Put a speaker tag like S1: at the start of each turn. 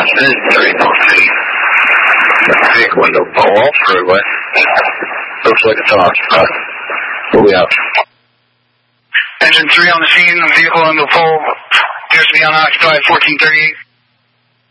S1: Austin, 303. Big window pull off freeway. Looks like it's off. We'll be out.
S2: Engine 3 on the scene, the vehicle on the pole appears to be unoccupied, 1438.